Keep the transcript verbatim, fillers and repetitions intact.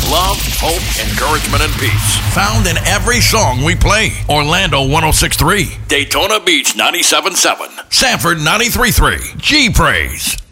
love, hope, encouragement, and peace. Found in every song we play. Orlando one oh six point three. Daytona Beach ninety-seven point seven. Sanford ninety-three point three. G Praise.